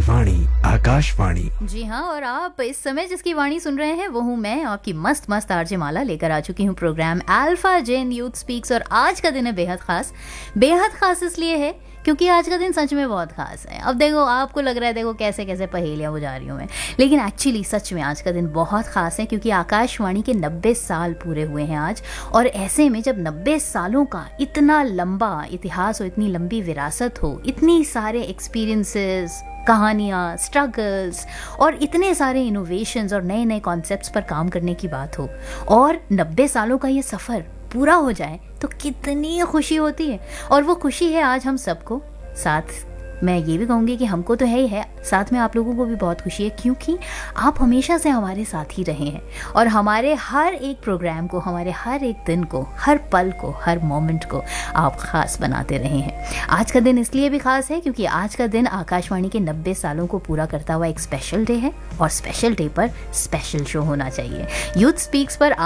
वाणी आकाशवाणी। जी हाँ, और आप इस समय जिसकी वाणी सुन रहे हैं वो हूँ मैं, आपकी मस्त मस्त आरजे माला लेकर आ चुकी हूँ प्रोग्राम अल्फा जेन यूथ स्पीक्स। और आज का दिन है बेहद खास। बेहद खास इसलिए है क्योंकि आज का दिन सच में बहुत खास है। अब देखो, आपको लग रहा है देखो कैसे कैसे पहेलियाँ बुझा रही हूँ मैं, लेकिन एक्चुअली सच में आज का दिन बहुत खास है क्योंकि आकाशवाणी के 90 साल पूरे हुए हैं आज। और ऐसे में जब 90 सालों का इतना लंबा इतिहास हो, इतनी लंबी विरासत हो, इतनी सारे एक्सपीरियंसेस, कहानियाँ, स्ट्रगल्स और इतने सारे इनोवेशंस और नए नए कॉन्सेप्ट्स पर काम करने की बात हो, और 90 सालों का ये सफ़र पूरा हो जाए तो कितनी खुशी होती है। और वो खुशी है आज हम सबको। साथ मैं ये भी कहूँगी कि हमको तो है ही है, साथ में आप लोगों को भी बहुत खुशी है क्योंकि आप हमेशा से हमारे साथ ही रहे हैं और हमारे हर एक प्रोग्राम को, हमारे हर एक दिन को, हर पल को, हर मोमेंट को आप ख़ास बनाते रहे हैं। आज का दिन इसलिए भी ख़ास है क्योंकि आज का दिन आकाशवाणी के 90 सालों को पूरा करता हुआ एक स्पेशल डे है और स्पेशल डे पर स्पेशल शो होना चाहिए। यूथ स्पीक्स पर